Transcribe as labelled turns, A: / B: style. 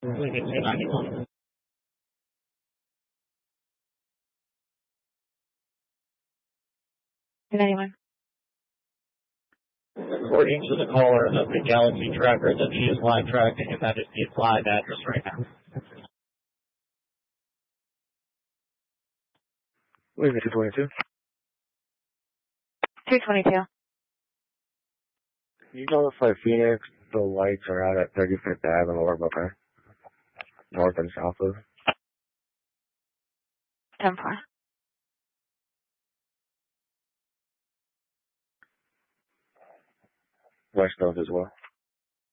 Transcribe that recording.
A: We get 291.
B: Anyone?
A: According to the caller of the Galaxy Tracker that she is live tracking, and that is the live address right now.
C: Wait a minute, 222?
B: 222.
C: Can you notify Phoenix the lights are out at 35th Ave and Orb, okay? North and south of?
B: 10-4.
C: West of as well.